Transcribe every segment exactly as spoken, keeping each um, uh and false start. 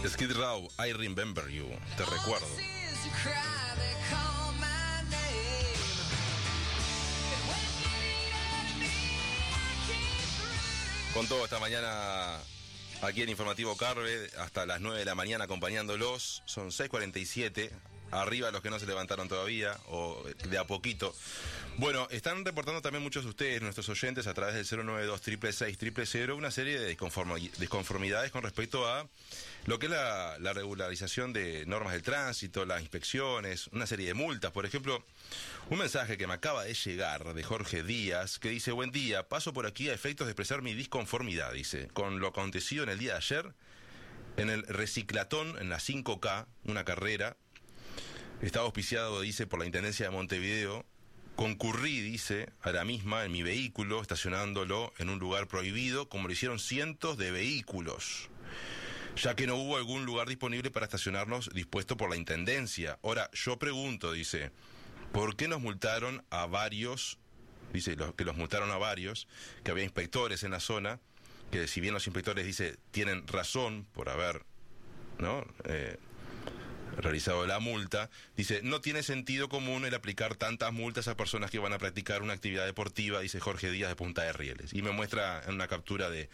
Skid Row, I Remember You, te recuerdo. Con todo esta mañana aquí en Informativo Carve, hasta las nueve de la mañana acompañándolos, son seis cuarenta y siete, arriba los que no se levantaron todavía, o de a poquito. Bueno, están reportando también muchos de ustedes, nuestros oyentes, a través del cero nueve dos, seis seis seis, cero cero cero, una serie de disconformidades con respecto a lo que es la, la regularización de normas del tránsito, las inspecciones, una serie de multas. Por ejemplo, un mensaje que me acaba de llegar de Jorge Díaz, que dice: buen día, paso por aquí a efectos de expresar mi disconformidad, dice, con lo acontecido en el día de ayer, en el reciclatón, en la cinco K, una carrera. Estaba auspiciado, dice, por la Intendencia de Montevideo. Concurrí, dice, a la misma en mi vehículo, estacionándolo en un lugar prohibido, como lo hicieron cientos de vehículos, ya que no hubo algún lugar disponible para estacionarnos dispuesto por la Intendencia. Ahora, yo pregunto, dice, ¿por qué nos multaron a varios? Dice los, que los multaron a varios, que había inspectores en la zona, que si bien los inspectores, dice, tienen razón por haber, ¿no?, Eh, realizado la multa, dice, no tiene sentido común el aplicar tantas multas a personas que van a practicar una actividad deportiva, dice Jorge Díaz de Punta de Rieles. Y me muestra en una captura de,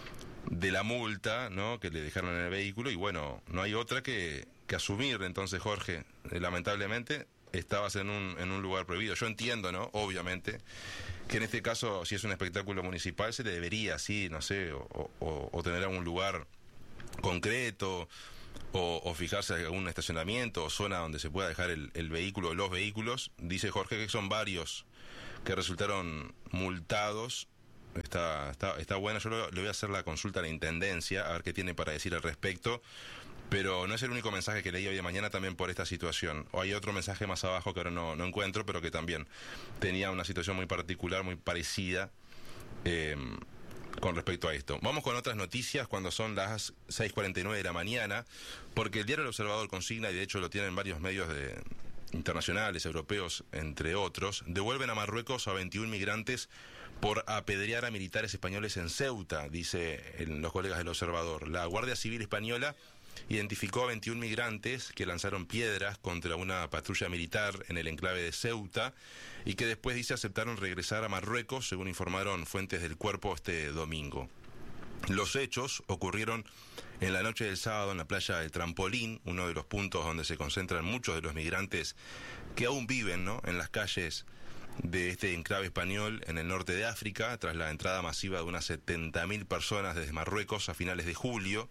de la multa, ¿no?, que le dejaron en el vehículo, y bueno, no hay otra que, que asumir. Entonces, Jorge, eh, lamentablemente estabas en un, en un lugar prohibido. Yo entiendo, ¿no?, obviamente, que en este caso, si es un espectáculo municipal, se le debería, sí, no sé, o, o, o tener algún lugar concreto, O, o fijarse en algún estacionamiento o zona donde se pueda dejar el, el vehículo o los vehículos. Dice Jorge que son varios que resultaron multados. Está, está, está bueno. Yo le voy a hacer la consulta a la Intendencia a ver qué tiene para decir al respecto. Pero no es el único mensaje que leí hoy de mañana también por esta situación. O hay otro mensaje más abajo que ahora no, no encuentro, pero que también tenía una situación muy particular, muy parecida, eh, con respecto a esto. Vamos con otras noticias cuando son las seis cuarenta y nueve de la mañana, porque el diario El Observador consigna, y de hecho lo tienen varios medios de internacionales, europeos, entre otros, devuelven a Marruecos a veintiún migrantes por apedrear a militares españoles en Ceuta, dice el, los colegas del Observador. La Guardia Civil Española identificó a veintiún migrantes que lanzaron piedras contra una patrulla militar en el enclave de Ceuta y que después, dice, aceptaron regresar a Marruecos, según informaron fuentes del cuerpo este domingo. Los hechos ocurrieron en la noche del sábado en la playa del Trampolín, uno de los puntos donde se concentran muchos de los migrantes que aún viven, ¿no?, en las calles de este enclave español en el norte de África, tras la entrada masiva de unas setenta mil personas desde Marruecos a finales de julio.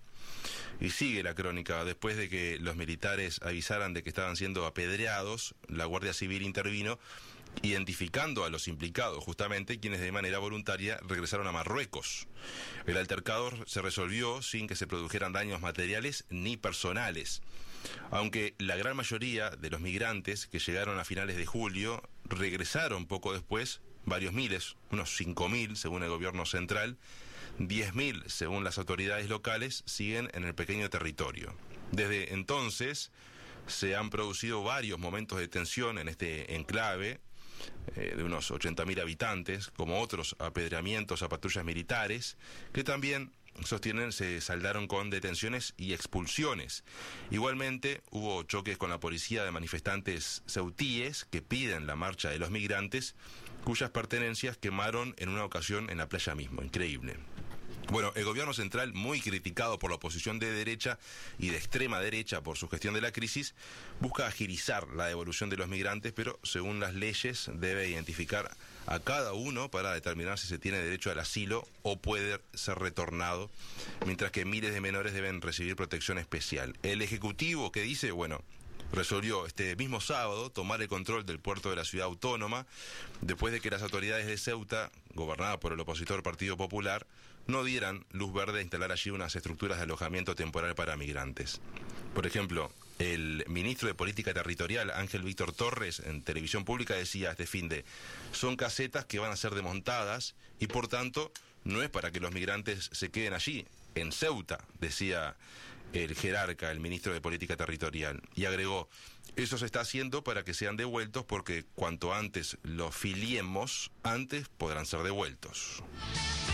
Y sigue la crónica: después de que los militares avisaran de que estaban siendo apedreados, la Guardia Civil intervino, identificando a los implicados, justamente quienes de manera voluntaria regresaron a Marruecos. El altercado se resolvió sin que se produjeran daños materiales ni personales, aunque la gran mayoría de los migrantes que llegaron a finales de julio regresaron poco después, varios miles, unos cinco mil según el gobierno central, diez mil según las autoridades locales, siguen en el pequeño territorio. Desde entonces se han producido varios momentos de tensión en este enclave, eh, de unos ochenta mil habitantes, como otros apedreamientos a patrullas militares, que también sostienen se saldaron con detenciones y expulsiones. Igualmente hubo choques con la policía de manifestantes ceutíes que piden la marcha de los migrantes, cuyas pertenencias quemaron en una ocasión en la playa mismo. Increíble. Bueno, el gobierno central, muy criticado por la oposición de derecha y de extrema derecha por su gestión de la crisis, busca agilizar la devolución de los migrantes, pero según las leyes debe identificar a cada uno para determinar si se tiene derecho al asilo o puede ser retornado, mientras que miles de menores deben recibir protección especial. El Ejecutivo, que dice, bueno, resolvió este mismo sábado tomar el control del puerto de la ciudad autónoma, después de que las autoridades de Ceuta, gobernada por el opositor Partido Popular, no dieran luz verde a instalar allí unas estructuras de alojamiento temporal para migrantes. Por ejemplo, el ministro de Política Territorial, Ángel Víctor Torres, en televisión pública decía este finde: son casetas que van a ser desmontadas y por tanto no es para que los migrantes se queden allí, en Ceuta, decía el jerarca, el ministro de Política Territorial, y agregó: eso se está haciendo para que sean devueltos, porque cuanto antes los filiemos, antes podrán ser devueltos.